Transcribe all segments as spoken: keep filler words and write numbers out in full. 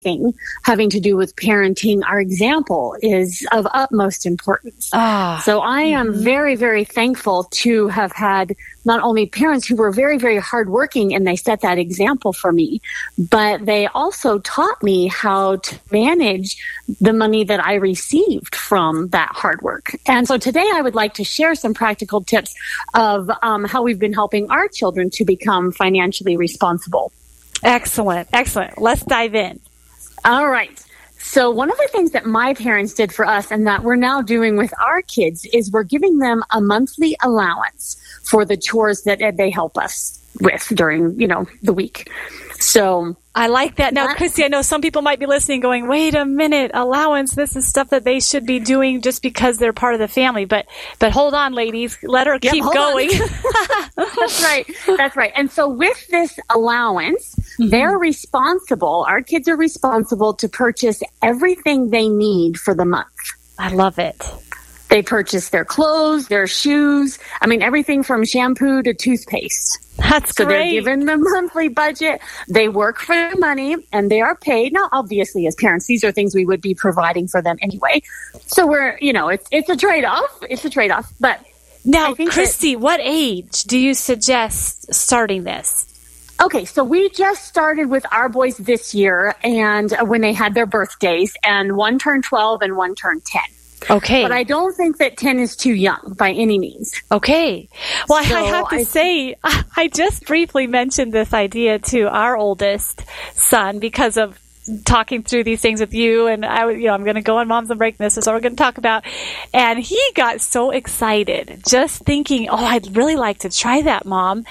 thing having to do with parenting, our example is of utmost importance. Ah, so I am mm-hmm. very, very thankful to have had not only parents who were very, very hardworking and they set that example for me, but they also taught me how to manage the money that I received from that hard work. And so today I would like to share some practical tips of um, how we've been helping our children to become financially responsible. Excellent. Excellent. Let's dive in. All right. So one of the things that my parents did for us and that we're now doing with our kids is we're giving them a monthly allowance for the chores that they help us with during, you know, the week. So I like that. Now, Christy, I know some people might be listening going, wait a minute, allowance, this is stuff that they should be doing just because they're part of the family. But but hold on, ladies. Let her yep, keep going. That's right. That's right. And so with this allowance, mm-hmm. they're responsible, our kids are responsible to purchase everything they need for the month. I love it. They purchase their clothes, their shoes. I mean, everything from shampoo to toothpaste. That's so great. They're given the monthly budget. They work for their money and they are paid. Now, obviously, as parents, these are things we would be providing for them anyway. So we're, you know, it's it's a trade-off. It's a trade-off. But now, Christy, that, what age do you suggest starting this? Okay, so we just started with our boys this year, and uh, when they had their birthdays, and one turned twelve and one turned ten. Okay. But I don't think that ten is too young by any means. Okay. Well, so I have to I, say, I just briefly mentioned this idea to our oldest son because of talking through these things with you, and I, you know, I'm going to go on Moms on Break, and this is what we're going to talk about. And he got so excited just thinking, oh, I'd really like to try that, Mom.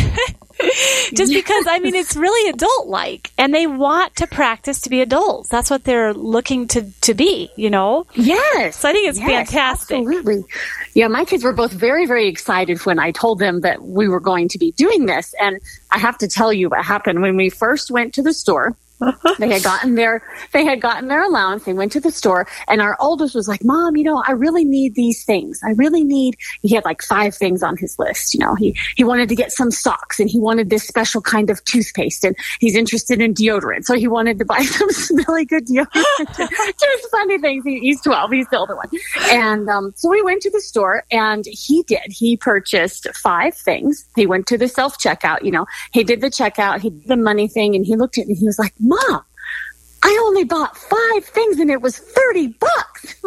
Just because, I mean, it's really adult-like, and they want to practice to be adults. That's what they're looking to, to be, you know? Yes. So I think it's yes, fantastic. Absolutely. Yeah, my kids were both very, very excited when I told them that we were going to be doing this. And I have to tell you what happened when we first went to the store. They had gotten their they had gotten their allowance. They went to the store, and our oldest was like, "Mom, you know, I really need these things. I really need." He had like five things on his list. You know, he he wanted to get some socks, and he wanted this special kind of toothpaste, and he's interested in deodorant, so he wanted to buy some really good deodorant. Just funny things. He, he's twelve. He's the older one, and um, so we went to the store, and he did. He purchased five things. He went to the self checkout. You know, he did the checkout. He did the money thing, and he looked at it, and he was like, "Mom, I only bought five things and it was thirty bucks.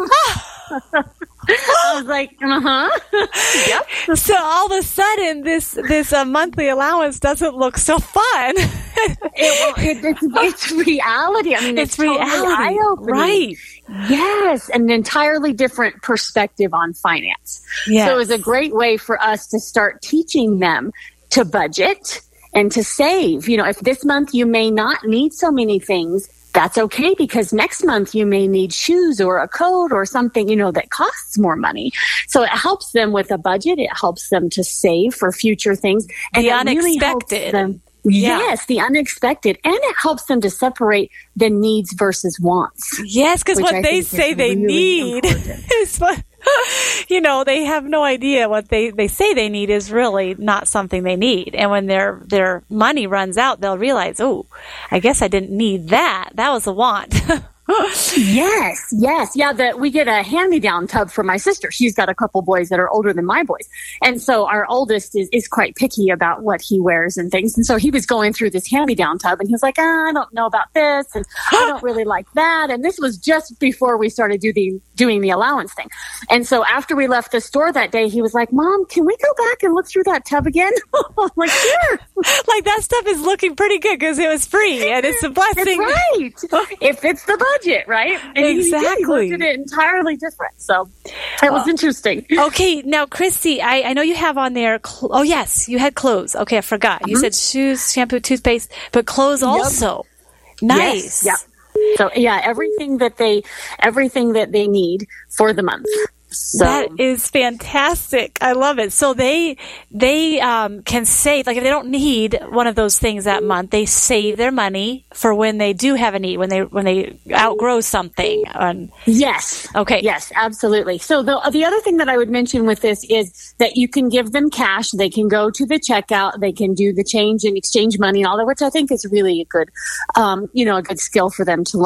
I was like, uh-huh. Yep. So all of a sudden, this this uh, monthly allowance doesn't look so fun. it, well, it, it's, it's reality. I mean, it's, it's totally reality. eye-opening. Right. Yes, an entirely different perspective on finance. Yes. So it was a great way for us to start teaching them to budget and to save. You know, if this month you may not need so many things, that's okay, because next month you may need shoes or a coat or something, you know, that costs more money. So it helps them with a budget. It helps them to save for future things. And the it unexpected. Really helps them, yeah. Yes, the unexpected. And it helps them to separate the needs versus wants. Yes, because what I they say they really need is what, you know, they have no idea what they, they say they need is really not something they need. And when their their money runs out, they'll realize, oh, I guess I didn't need that. That was a want. Yes, yes. Yeah, that we get a hand-me-down tub for my sister. She's got a couple boys that are older than my boys. And so our oldest is, is quite picky about what he wears and things. And so he was going through this hand-me-down tub, and he was like, ah, I don't know about this, and I don't really like that. And this was just before we started do the, doing the allowance thing. And so after we left the store that day, he was like, Mom, can we go back and look through that tub again? I'm like, sure. Like, that stuff is looking pretty good because it was free, and it's a blessing. That's right. It fits the budget, right? And exactly. He looked at it entirely different. So it was uh, interesting. Okay. Now, Christy, I, I know you have on there, cl- oh, yes, you had clothes. Okay, I forgot. You mm-hmm. said shoes, shampoo, toothpaste, but clothes yep. also. Nice. Yes. Yeah. So, yeah, everything that they, everything that they need for the month. So. That is fantastic. I love it. So they they um, can save, like if they don't need one of those things that month, they save their money for when they do have a need, when they when they outgrow something. Um, yes. Okay. Yes, absolutely. So the the other thing that I would mention with this is that you can give them cash. They can go to the checkout. They can do the change and exchange money and all that, which I think is really a good, um, you know, a good skill for them to learn.